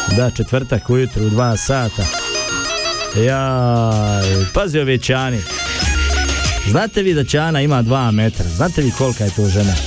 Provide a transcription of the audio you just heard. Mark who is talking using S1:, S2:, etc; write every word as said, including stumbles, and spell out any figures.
S1: Da, četvrtak ujutru u dva sata. Jaj, pazi ove Ćani. Znate vi da Ćana ima dva metra? Znate vi kolika je to žena?